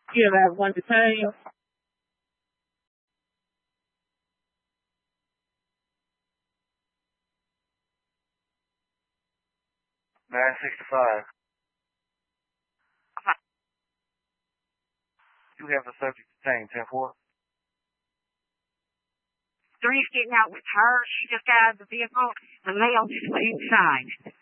You have one detained. 965. You have the subject detained, 10-4. Three's getting out with her. She just got out of the vehicle. The male just went inside.